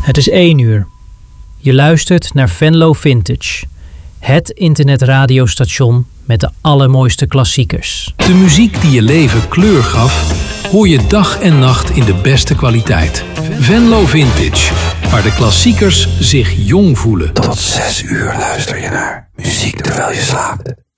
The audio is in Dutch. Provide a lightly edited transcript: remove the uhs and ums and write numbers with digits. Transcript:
Het is 1 uur. Je luistert naar Venlo Vintage. Het internetradiostation met de allermooiste klassiekers. De muziek die je leven kleur gaf, hoor je dag en nacht in de beste kwaliteit. Venlo Vintage, waar de klassiekers zich jong voelen. Tot 6 uur luister je naar muziek terwijl je slaapt.